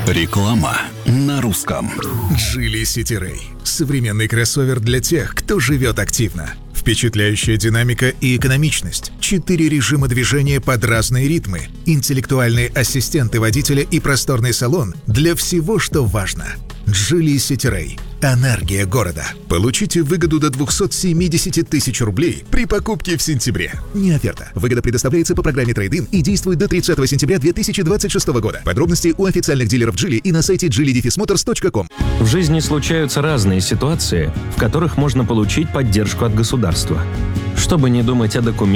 Реклама на русском. Geely City Ray – современный кроссовер для тех, кто живет активно. Впечатляющая динамика и экономичность, 4 режима движения под разные ритмы, интеллектуальные ассистенты водителя и просторный салон для всего, что важно. Geely City Ray – энергия города. Получите выгоду до 270 тысяч рублей при покупке в сентябре. Не оферта. Выгода предоставляется по программе Trade-in и действует до 30 сентября 2026 года. Подробности у официальных дилеров Geely и на сайте geely-motors.com. В жизни случаются разные ситуации, в которых можно получить поддержку от государства. Чтобы не думать о документах,